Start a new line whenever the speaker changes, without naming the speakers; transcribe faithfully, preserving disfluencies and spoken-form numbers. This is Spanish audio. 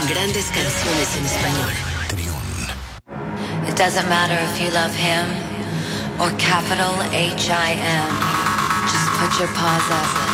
Grandes canciones en español.
It doesn't matter if you love him or capital H I M. Just put your paws up